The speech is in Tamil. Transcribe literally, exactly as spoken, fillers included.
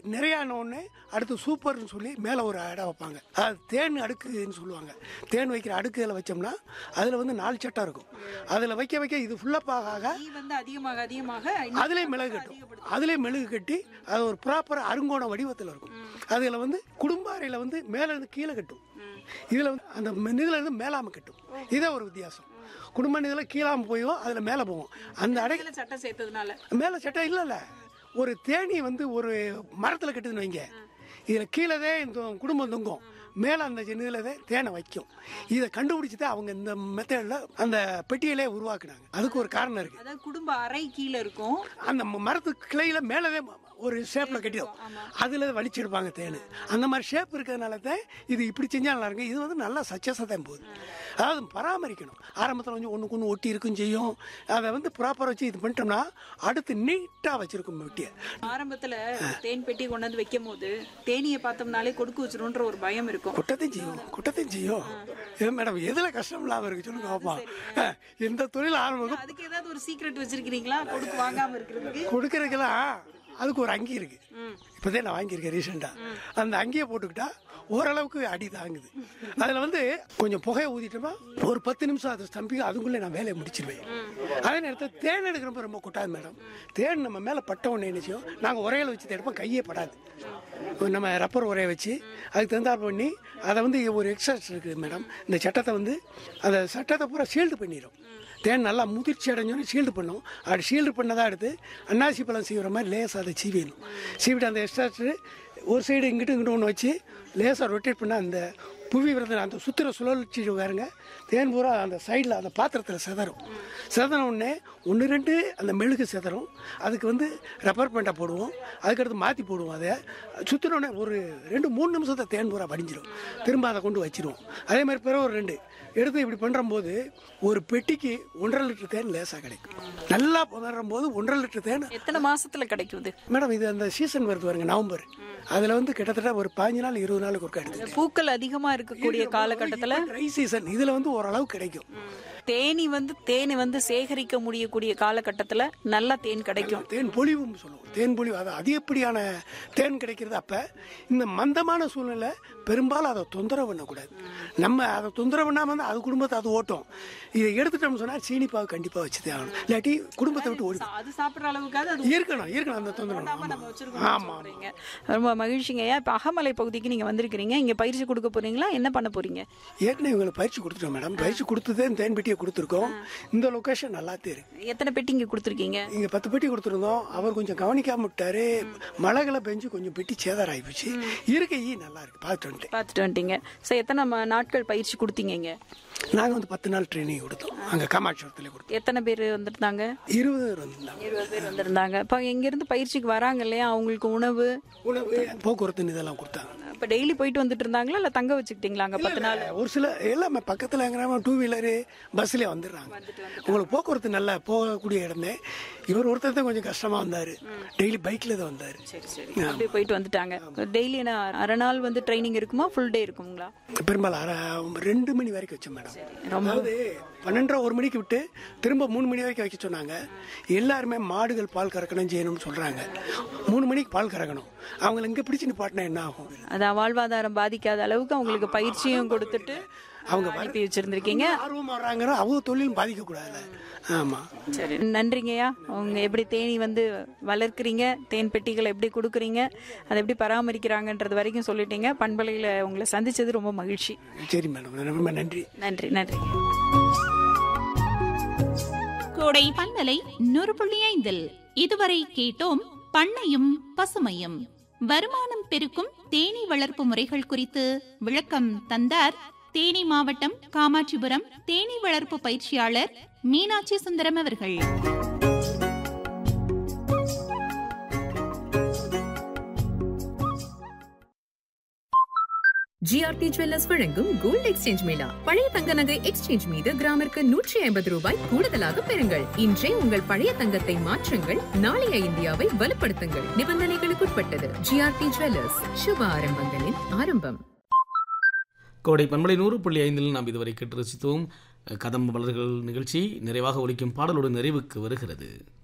நிறையான ஒன்று அடுத்து சூப்பர்னு சொல்லி மேலே ஒரு இடம் வைப்பாங்க. அது தேன் அடுக்குன்னு சொல்லுவாங்க. தேன் வைக்கிற அடுக்குகளை வச்சோம்னா அதில் வந்து நாலு சட்டம் இருக்கும். அதில் வைக்க வைக்க இது ஃபுல்லப்பாக ஆக வந்து அதிகமாக அதிகமாக அதிலே மெழுகு கட்டும். அதிலே மெழுகு கட்டி அது ஒரு ப்ராப்பர் அருங்கோண வடிவத்தில் இருக்கும். அதில் வந்து குடும்ப அறையில் வந்து மேலே இருந்து கீழே கட்டும். இதில் வந்து அந்த இதில் இருந்து மேலாமல் கட்டும். இதே ஒரு வித்தியாசம். குடும்ப இதில் கீழாமல் போயும் அதில் மேலே போகும். அந்த அடை சட்டம் சேர்த்ததுனால மேலே சட்டம் இல்லை இல்லை ஒரு தேனி வந்து ஒரு மரத்தில் கட்டுதுன்னு வைங்க. இதில் கீழே இந்த குடும்பம் தொங்கும், மேலே அந்த இதில் தேனை வைக்கும். இதை கண்டுபிடிச்சி தான் அவங்க இந்த மெத்தடில் அந்த பெட்டியிலே உருவாக்குனாங்க. அதுக்கு ஒரு காரணம் இருக்குது. அதாவது குடும்ப அறை கீழே இருக்கும், அந்த மரத்துக்கு கிளையில் மேலே ஒரு ஷேப்பில் கட்டிடும், அதில் வலிச்செடுப்பாங்க தேன். அந்த மாதிரி ஷேப் இருக்கிறதுனால தான் இது இப்படி செஞ்சால் நல்லா இருக்கும். இது வந்து நல்லா சக்ஸஸாக தான் போகுது. அதாவது பராமரிக்கணும். ஆரம்பத்தில் கொஞ்சம் ஒன்றுக்கு ஒன்று ஒட்டி இருக்கும் செய்யும். அதை வந்து ப்ராப்பராக வச்சு இது பண்ணிட்டோம்னா அடுத்து நீட்டாக வச்சுருக்கும் பெட்டியை. ஆரம்பத்தில் தேன் பெட்டி கொண்டாந்து வைக்கும் போது தேனியை பார்த்தோம்னாலே கொடுக்கு வச்சிருன்ற ஒரு பயம் இருக்கும். குட்டத்தையும் செய்யும் குட்டத்தையும் செய்யும் ஏன் மேடம் எதில் கஷ்டம் இல்லாமல் இருக்கு சொல்லுங்க பார்ப்போம். இந்த தொழில் ஆரம்பம். அதுக்கு ஏதாவது ஒரு சீக்ரெட் வச்சிருக்கீங்களா கொடுக்கு வாங்காமல் இருக்கிறதுக்கு? கொடுக்கறதுக்கெல்லாம் அதுக்கு ஒரு அங்கி இருக்கு. இப்போதே நான் வாங்கியிருக்கேன் ரீசெண்டாக. அந்த அங்கியை போட்டுக்கிட்டா ஓரளவுக்கு அடி தாங்குது. அதில் வந்து கொஞ்சம் புகையை ஊதிட்டோமா ஒரு பத்து நிமிஷம் அதை ஸ்தம்பிக்கும். அதுக்குள்ளே நான் வேலையை முடிச்சிருவேன். அதே நேரத்தில் தேன் எடுக்கிறப்ப ரொம்ப கொட்டாது மேடம். தேன் நம்ம மேலே பட்ட உடனே என்ன செய்யும், நாங்கள் உரையில் வச்சு எடுப்போம், கையே படாது. நம்ம ரப்பர் உரையை வச்சு அதுக்கு தந்தார் பண்ணி அதை வந்து ஒரு எக்ஸசைஸ் இருக்குது மேடம். இந்த சட்டத்தை வந்து அந்த சட்டத்தை பூரா ஷீல்டு பண்ணிடும். தேன் நல்லா முதிர்ச்சி அடைஞ்சோன்னு ஷீல்டு பண்ணும். அப்படி ஷீல்டு பண்ணதாக எடுத்து அன்னாசி பழம் சீவிற மாதிரி லேசாக அதை சீவிடணும். சீவிட்டு அந்த எக்ஸ்ட்ரா ஒரு சைடு இங்கிட்டு இங்கிட்டு ஒன்று வச்சு லேசாக ரொட்டேட் பண்ணால் அந்த புவி விரதம் அந்த சுற்றுற சுழற்சி பாருங்க தேன் பூரா அந்த சைடில் அந்த பாத்திரத்தில் செதறும். செதற உடனே ஒன்று ரெண்டு அந்த மெழுகு செதறும். அதுக்கு வந்து ரப்பர் பேண்டை போடுவோம். அதுக்கடுத்து மாற்றி போடுவோம். அதை சுற்றினோடனே ஒரு ரெண்டு மூணு நிமிஷத்தை தேன் பூரா வடிஞ்சிடும். திரும்ப அதை கொண்டு வச்சிருவோம். அதே மாதிரி பிறகு ஒரு ரெண்டு எடுத்து இப்படி பண்ணும்போது ஒரு பெட்டிக்கு ஒன்றரை லிட்டர் தேன் லேசாக கிடைக்கும். நல்லா பண்ணும் போது ஒன்றரை லிட்டர் தேன் எத்தனை மாசத்துல கிடைக்குது மேடம்? இது அந்த சீசன் வருது பாருங்க, நவம்பர். அதில் வந்து கிட்டத்தட்ட ஒரு பதினஞ்சு நாள் இருபது நாளுக்கு ஒருக்கா எடுத்து பூக்கள் அதிகமாக இருக்கக்கூடிய காலகட்டத்தில் ட்ரை சீசன் இதில் வந்து ஓரளவு கிடைக்கும். தேனி வந்து தேனை வந்து சேகரிக்க முடியக்கூடிய காலகட்டத்தில் நல்லா தேன் கிடைக்கும். தேன் பொழிவுன்னு சொல்லுவோம். தேன் பொழிவு அது அதிகப்படியான தேன் கிடைக்கிறது. அப்போ இந்த மந்தமான சூழ்நிலை பெரும்பாலும் அதை தொந்தரவு பண்ணக்கூடாது. நம்ம அதை தொந்தரவு பண்ணாமல் வந்து அது குடும்பத்தை அது ஓட்டும். இதை எடுத்துட்டோம்னு சொன்னால் சீனிப்பாவை கண்டிப்பாக வச்சுதே ஆகணும். இல்லாட்டி குடும்பத்தை விட்டு ஓடி அது சாப்பிட்ற அளவுக்கு இருக்கணும் இருக்கணும் அந்த தொந்தரவு. ஆமாம், ரொம்ப மகிழ்ச்சிங்க. இப்போ அகமலை பகுதிக்கு நீங்கள் வந்திருக்கிறீங்க. இங்கே பயிற்சி கொடுக்க போறீங்களா, என்ன பண்ண போறீங்க? ஏற்கனவே இவங்களுக்கு பயிற்சி கொடுத்துட்டோம் மேடம். பயிற்சி கொடுத்ததே தேன் பெட்டியை கொடுத்துருக்கோம். இந்த லொக்கேஷன் நல்லாத்தே இருக்கு. எத்தனை பெட்டி இங்கே கொடுத்துருக்கீங்க? இங்கே பத்து பெட்டி கொடுத்துருந்தோம். அவர் கொஞ்சம் கவனிக்காம விட்டாரு. மழைகளை பெஞ்சு கொஞ்சம் பெட்டி சேதாரம் ஆகிப்போச்சு. இருக்கை நல்லா இருக்கு. பார்த்துட்டு வந்துட்டு பார்த்துட்டு வந்துட்டீங்க. சார் எத்தனை நாட்கள் பயிற்சி கொடுத்தீங்க இங்கே? நாங்கள் வந்து பத்து நாள் ட்ரைனிங் கொடுத்தோம். அங்கே காமாட்சிபுரத்தில் கொடுத்தோம். எத்தனை பேர் வந்துருந்தாங்க? இருபது பேர் வந்திருந்தாங்க. இருபது பேர் வந்திருந்தாங்க. இப்போ இங்கேருந்து பயிற்சிக்கு வராங்க இல்லையா, அவங்களுக்கு உணவு உணவு போக்குவரத்து இதெல்லாம் கொடுத்தாங்க. இப்போ டெய்லி போயிட்டு வந்துட்டு இருந்தாங்களா இல்லை தங்க வச்சுக்கிட்டீங்களா அங்கே பத்து நாள்? ஒரு சில எல்லாமே பக்கத்தில் டூ வீலரு பஸ்லேயே வந்துடுறாங்க. உங்களுக்கு போக்குவரத்து நல்லா போகக்கூடிய இடமே. இவர் ஒருத்தர் தான் கொஞ்சம் கஷ்டமாக வந்தார். டெய்லி பைக்கில் தான் வந்தார். சரி சரி அப்படியே போயிட்டு வந்துட்டாங்க. டெய்லி என்ன அரை நாள் வந்து ட்ரைனிங் இருக்குமா, ஃபுல் டே இருக்குங்களா? பெரும்பாலும் அரை ரெண்டு மணி வரைக்கும் வச்சோம் மேடம். அதாவது பன்னெண்டரை ஒரு மணிக்கு விட்டு திரும்ப மூணு மணி வரைக்கும் வைக்க சொன்னாங்க. எல்லாருமே மாடுகள் பால் கறக்கணும் செய்யணும்னு சொல்றாங்க. மூணு மணிக்கு பால் கறக்கணும். அவங்களை இங்க பிடிச்சு நிப்பாட்டினா என்ன ஆகும்? அதான் வாழ்வாதாரம் பாதிக்காத அளவுக்கு அவங்களுக்கு பயிற்சியும் கொடுத்துட்டு அவங்க அனுப்பி வச்சிருந்திருக்கீங்க. ஆர்வமா வர்றாங்க, அவங்க தொழிலும் பாதிக்க கூடாது. ஆமா, சரி, நன்றிங்கய்யா. அவங்க எப்படி தேனி வந்து வளர்க்குறீங்க, தேன் பெட்டிகளை எப்படி கொடுக்குறீங்க, அதை எப்படி பராமரிக்கிறாங்கன்றது வரைக்கும் சொல்லிட்டீங்க. பண்பலையில் உங்களை சந்திச்சது ரொம்ப மகிழ்ச்சி. சரி மேடம், ரொம்ப நன்றி. நன்றி நன்றி. கோடை பண்பலை நூறு புள்ளி ஐந்தில் இதுவரை கேட்டோம் பண்ணையும் பசுமையும். வருமானம் பெருக்கும் தேனீ வளர்ப்பு முறைகள் குறித்து விளக்கம் தந்தார் தேனி மாவட்டம் காமாட்சிபுரம் தேனீ வளர்ப்பு பயிற்சியாளர் மீனாட்சி சுந்தரம் அவர்கள். ஜிஆர்டி ஜுவல்லர்ஸ் வழங்கும் கோல்ட் எக்ஸ்சேஞ்ச் மேளா. பழைய தங்க நகை எக்ஸ்சேஞ்ச் மீது கிராமிற்கு நூற்றி ஐம்பது ரூபாய் கூடுதலாக பெறுங்கள். இன்றே உங்கள் பழைய தங்கத்தை மாற்றுங்கள். நாளைய இந்தியாவை வலுப்படுத்துங்கள். நிபந்தனைகளுக்குட்பட்டது. ஜிஆர்டி ஜுவல்லர்ஸ், சுப ஆரம்பங்களின் ஆரம்பம். கோடை பண்பலை நூறு புள்ளி ஐந்தில் நாம் இதுவரை கேட்டு ரசித்தோம். கதம்ப மலர்கள் நிகழ்ச்சி நிறைவாக ஒலிக்கும் பாடலோடு நிறைவுக்கு வருகிறது.